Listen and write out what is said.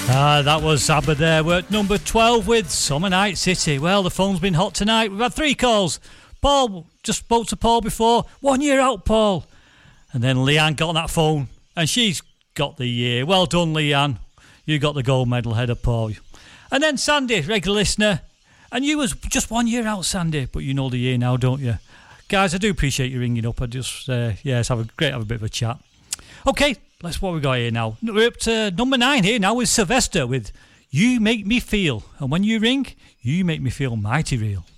That was ABBA there. We're at number 12 with Summer Night City. Well, the phone's been hot tonight. We've had 3 calls. Paul, just spoke to Paul before. 1 year out, Paul. And then Leanne got on that phone, and she's got the year. Well done, Leanne. You got the gold medal ahead of Paul. And then Sandy, regular listener. And you was just 1 year out, Sandy. But you know the year now, don't you? Guys, I do appreciate you ringing up. I just, let's have a bit of a chat. Okay, what we got here now. We're up to number 9 here now with Sylvester with You Make Me Feel. And when you ring, you make me feel mighty real.